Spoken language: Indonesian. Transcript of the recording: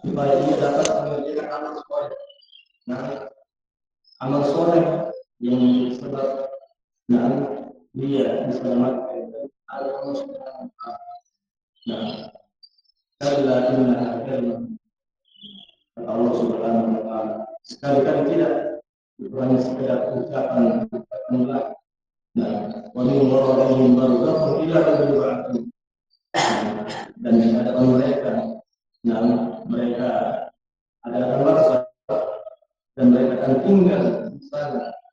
supaya dia dapat mengerjakan amal soleh. Nah, amal soleh yang sebab dia diselamatkan dari Allah Subhanahu wa taala. Nah, kalla innaha kalimah Allah Subhanahu wa taala. Sekali-kali tidak, itu hanya sekedar ucapan Allah. Nah, wa min wara'ihim barzakhun ila yaumil ba'ats. Dan di hadapan mereka, nah, mereka ada barzakh dan mereka akan tinggal di sana